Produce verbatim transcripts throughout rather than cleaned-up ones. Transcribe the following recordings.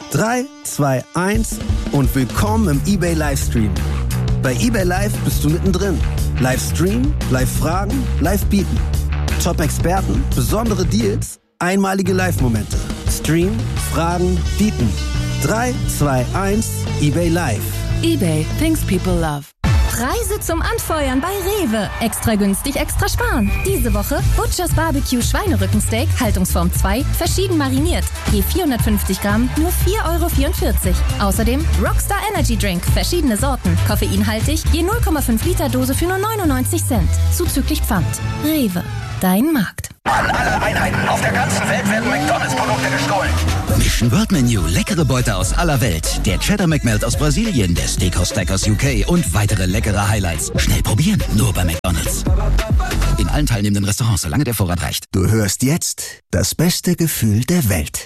drei, zwei, eins und willkommen im eBay Livestream. Bei eBay Live bist du mittendrin. Livestream, Live-Fragen, Live-Bieten. Top-Experten, besondere Deals, einmalige Live-Momente. Stream, Fragen, Bieten. drei, zwei, eins, eBay Live. eBay, things people love. Preise zum Anfeuern bei Rewe. Extra günstig, extra sparen. Diese Woche Butchers Barbecue Schweinerückensteak, Haltungsform zwei, verschieden mariniert. Je vierhundertfünfzig Gramm, nur vier Euro vierundvierzig. Außerdem Rockstar Energy Drink, verschiedene Sorten. Koffeinhaltig, je null Komma fünf Liter Dose für nur neunundneunzig Cent. Zuzüglich Pfand. Rewe, dein Markt. An alle Einheiten auf der ganzen Welt werden McDonalds-Produkte gestohlen. Mission World Menu, leckere Beute aus aller Welt. Der Cheddar McMelt aus Brasilien, der Steakhouse Stack aus U K und weitere leckere Highlights. Schnell probieren, nur bei McDonalds. In allen teilnehmenden Restaurants, solange der Vorrat reicht. Du hörst jetzt das beste Gefühl der Welt.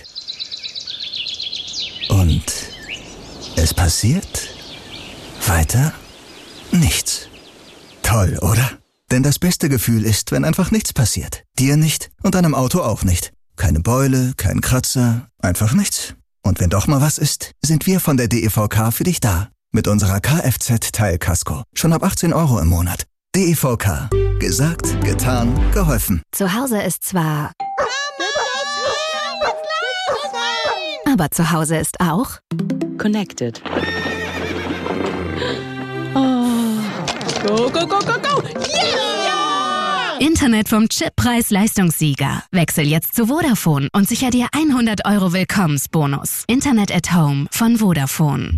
Und es passiert weiter nichts. Toll, oder? Denn das beste Gefühl ist, wenn einfach nichts passiert. Dir nicht und deinem Auto auch nicht. Keine Beule, kein Kratzer, einfach nichts. Und wenn doch mal was ist, sind wir von der D E V K für dich da. Mit unserer Kfz-Teilkasko. Schon ab achtzehn Euro im Monat. D E V K. Gesagt, getan, geholfen. Zu Hause ist zwar... Aber zu Hause ist auch... Connected. Oh. Go, go, go, go, go! Yeah! Internet vom Chip-Preis-Leistungssieger. Wechsel jetzt zu Vodafone und sicher dir hundert Euro Willkommensbonus. Internet at Home von Vodafone.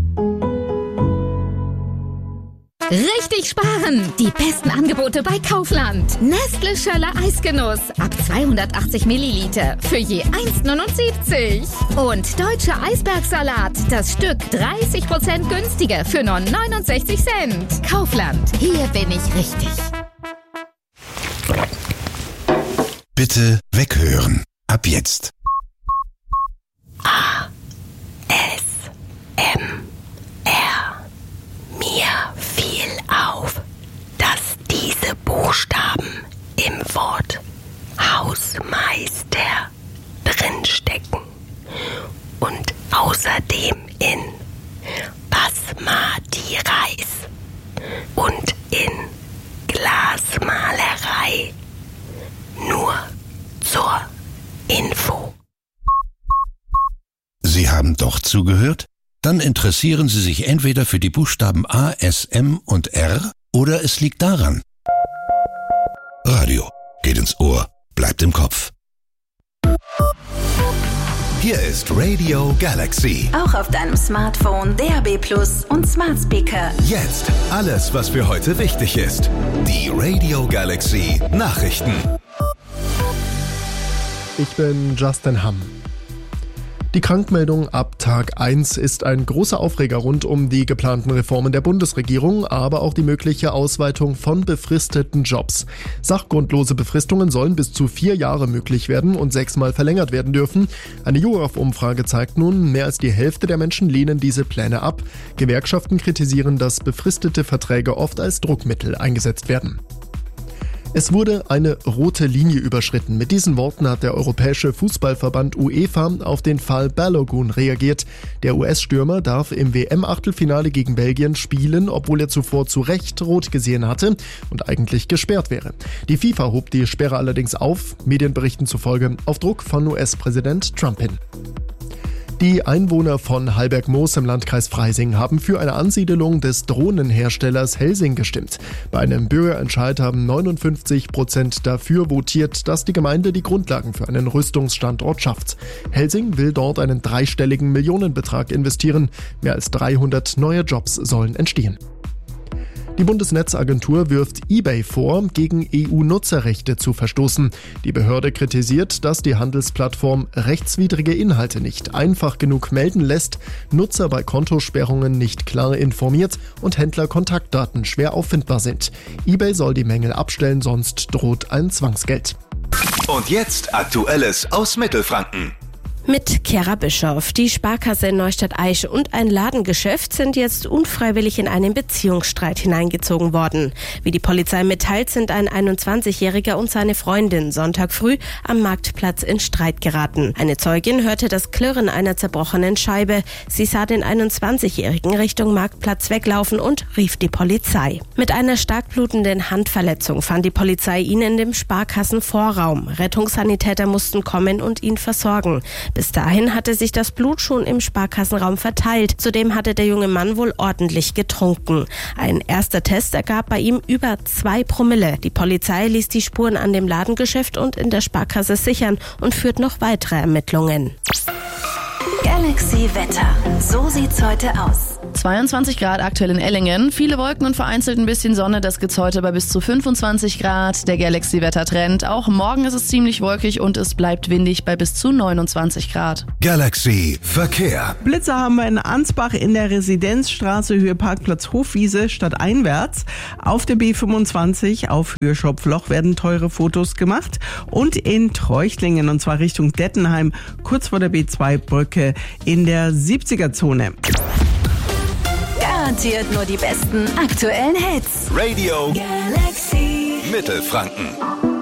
Richtig sparen! Die besten Angebote bei Kaufland. Nestle Schöller Eisgenuss ab zweihundertachtzig Milliliter für je eins Komma neunundsiebzig. Und Deutscher Eisbergsalat, das Stück dreißig Prozent günstiger für nur neunundsechzig Cent. Kaufland, hier bin ich richtig. Bitte weghören. Ab jetzt. A. S. M. R. Mir fiel auf, dass diese Buchstaben im Wort Hausmeister drinstecken und außerdem in Basmati Reis und in Glasmalerei. Nur zur Info. Sie haben doch zugehört? Dann interessieren Sie sich entweder für die Buchstaben A, S, M und R oder es liegt daran. Radio geht ins Ohr, bleibt im Kopf. Hier ist Radio Galaxy. Auch auf deinem Smartphone, D A B Plus und Smart Speaker. Jetzt alles, was für heute wichtig ist. Die Radio Galaxy Nachrichten. Ich bin Justin Hamm. Die Krankmeldung ab Tag eins ist ein großer Aufreger rund um die geplanten Reformen der Bundesregierung, aber auch die mögliche Ausweitung von befristeten Jobs. Sachgrundlose Befristungen sollen bis zu vier Jahre möglich werden und sechsmal verlängert werden dürfen. Eine YouGov-Umfrage zeigt nun, mehr als die Hälfte der Menschen lehnen diese Pläne ab. Gewerkschaften kritisieren, dass befristete Verträge oft als Druckmittel eingesetzt werden. Es wurde eine rote Linie überschritten. Mit diesen Worten hat der Europäische Fußballverband UEFA auf den Fall Balogun reagiert. Der U S-Stürmer darf im W M-Achtelfinale gegen Belgien spielen, obwohl er zuvor zu Recht rot gesehen hatte und eigentlich gesperrt wäre. Die FIFA hob die Sperre allerdings auf, Medienberichten zufolge auf Druck von U S-Präsident Trump hin. Die Einwohner von Hallberg-Moos im Landkreis Freising haben für eine Ansiedelung des Drohnenherstellers Helsing gestimmt. Bei einem Bürgerentscheid haben neunundfünfzig Prozent dafür votiert, dass die Gemeinde die Grundlagen für einen Rüstungsstandort schafft. Helsing will dort einen dreistelligen Millionenbetrag investieren. Mehr als dreihundert neue Jobs sollen entstehen. Die Bundesnetzagentur wirft eBay vor, gegen E U-Nutzerrechte zu verstoßen. Die Behörde kritisiert, dass die Handelsplattform rechtswidrige Inhalte nicht einfach genug melden lässt, Nutzer bei Kontosperrungen nicht klar informiert und Händler-Kontaktdaten schwer auffindbar sind. eBay soll die Mängel abstellen, sonst droht ein Zwangsgeld. Und jetzt Aktuelles aus Mittelfranken. Mit Kera Bischof. Die Sparkasse in Neustadt-Aisch und ein Ladengeschäft sind jetzt unfreiwillig in einen Beziehungsstreit hineingezogen worden. Wie die Polizei mitteilt, sind ein einundzwanzigjähriger und seine Freundin Sonntag früh am Marktplatz in Streit geraten. Eine Zeugin hörte das Klirren einer zerbrochenen Scheibe. Sie sah den einundzwanzigjährigen Richtung Marktplatz weglaufen und rief die Polizei. Mit einer stark blutenden Handverletzung fand die Polizei ihn in dem Sparkassenvorraum. Rettungssanitäter mussten kommen und ihn versorgen. Bis dahin hatte sich das Blut schon im Sparkassenraum verteilt. Zudem hatte der junge Mann wohl ordentlich getrunken. Ein erster Test ergab bei ihm über zwei Promille. Die Polizei ließ die Spuren an dem Ladengeschäft und in der Sparkasse sichern und führt noch weitere Ermittlungen. Galaxy Wetter. So sieht's heute aus. zweiundzwanzig Grad aktuell in Ellingen. Viele Wolken und vereinzelt ein bisschen Sonne. Das gibt's heute bei bis zu fünfundzwanzig Grad. Der Galaxy-Wetter-Trend. Auch morgen ist es ziemlich wolkig und es bleibt windig bei bis zu neunundzwanzig Grad. Galaxy Verkehr. Blitzer haben wir in Ansbach in der Residenzstraße, Höhe Parkplatz Hofwiese, stadteinwärts. Auf der B fünfundzwanzig auf Höhe Schopfloch werden teure Fotos gemacht. Und in Treuchtlingen, und zwar Richtung Dettenheim, kurz vor der B zwei Brücke in der siebziger-Zone. Garantiert nur die besten aktuellen Hits. Radio Galaxy Mittelfranken.